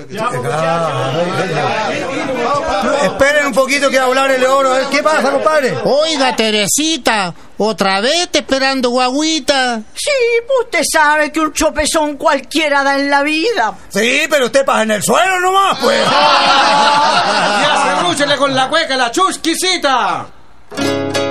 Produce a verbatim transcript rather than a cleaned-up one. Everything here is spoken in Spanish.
Esperen un poquito que va a hablar el oro. A ver, ¿qué pasa, compadre? Oiga, Teresita, ¿otra vez te esperando guaguita? Sí, usted sabe que un chopezón cualquiera da en la vida. Sí, pero usted pasa en el suelo nomás, pues. ¡Ya se rúchele con la cueca, la chusquisita!